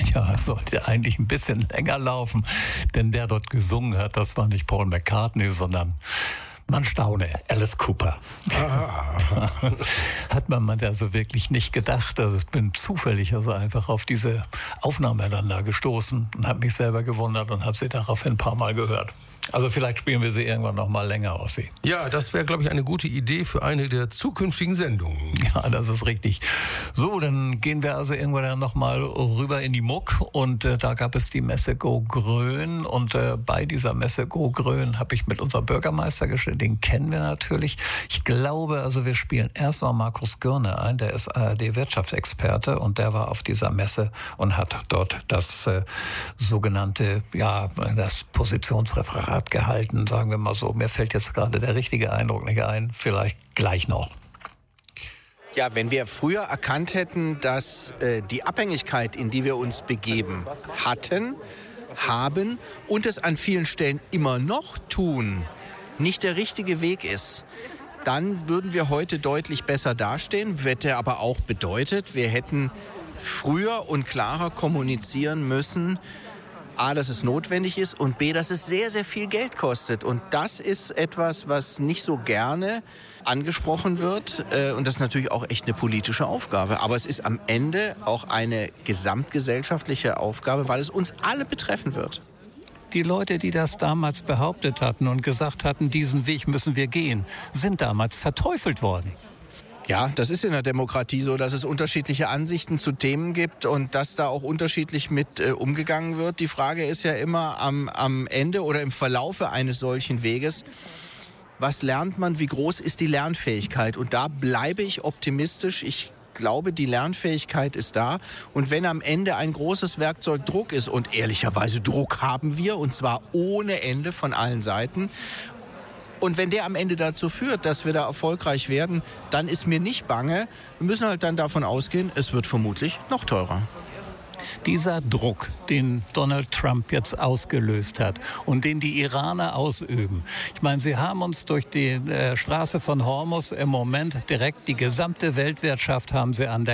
Ja, es sollte eigentlich ein bisschen länger laufen, denn der dort gesungen hat, das war nicht Paul McCartney, sondern, man staune, Alice Cooper. Hat man also wirklich nicht gedacht. Also ich bin zufällig also einfach auf diese Aufnahme dann da gestoßen und habe mich selber gewundert und habe sie daraufhin ein paar Mal gehört. Also vielleicht spielen wir sie irgendwann noch mal länger aus. Ja, das wäre, glaube ich, eine gute Idee für eine der zukünftigen Sendungen. Ja, das ist richtig. So, dann gehen wir also irgendwann dann noch mal rüber in die Muck und da gab es die Messe Go Grön und bei dieser Messe Go Grön habe ich mit unserem Bürgermeister gestellt, den kennen wir natürlich. Ich glaube, also wir spielen erstmal Markus Görne ein, der ist ARD-Wirtschaftsexperte und der war auf dieser Messe und hat dort das sogenannte, ja, das Positionsreferat gehalten, sagen wir mal so. Mir fällt jetzt gerade der richtige Eindruck nicht ein, vielleicht gleich noch. Ja, wenn wir früher erkannt hätten, dass die Abhängigkeit, in die wir uns begeben haben und es an vielen Stellen immer noch tun, nicht der richtige Weg ist, dann würden wir heute deutlich besser dastehen. Hätte aber auch bedeutet, wir hätten früher und klarer kommunizieren müssen, A, dass es notwendig ist und B, dass es sehr, sehr viel Geld kostet. Und das ist etwas, was nicht so gerne angesprochen wird. Und das ist natürlich auch echt eine politische Aufgabe. Aber es ist am Ende auch eine gesamtgesellschaftliche Aufgabe, weil es uns alle betreffen wird. Die Leute, die das damals behauptet hatten und gesagt hatten, diesen Weg müssen wir gehen, sind damals verteufelt worden. Ja, das ist in der Demokratie so, dass es unterschiedliche Ansichten zu Themen gibt und dass da auch unterschiedlich mit umgegangen wird. Die Frage ist ja immer am Ende oder im Verlaufe eines solchen Weges, was lernt man, wie groß ist die Lernfähigkeit? Und da bleibe ich optimistisch. Ich glaube, die Lernfähigkeit ist da. Und wenn am Ende ein großes Werkzeug Druck ist, und ehrlicherweise Druck haben wir, und zwar ohne Ende von allen Seiten, und wenn der am Ende dazu führt, dass wir da erfolgreich werden, dann ist mir nicht bange. Wir müssen halt dann davon ausgehen, es wird vermutlich noch teurer. Dieser Druck, den Donald Trump jetzt ausgelöst hat und den die Iraner ausüben. Ich meine, sie haben uns durch die Straße von Hormuz im Moment direkt die gesamte Weltwirtschaft haben sie an der